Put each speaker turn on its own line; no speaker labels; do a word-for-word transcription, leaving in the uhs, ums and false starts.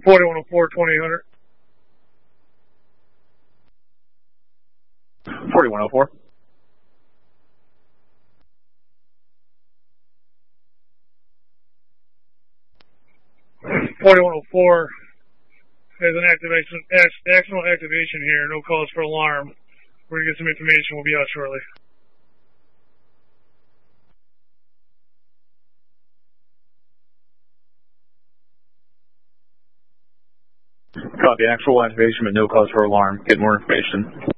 forty-one oh four, twenty hundred.
forty-one oh four.
forty-one oh four has an activation, accidental activation here. No cause for alarm. We're going to get some information. We'll be out shortly.
Copy. Actual activation, but no cause for alarm. Get more information.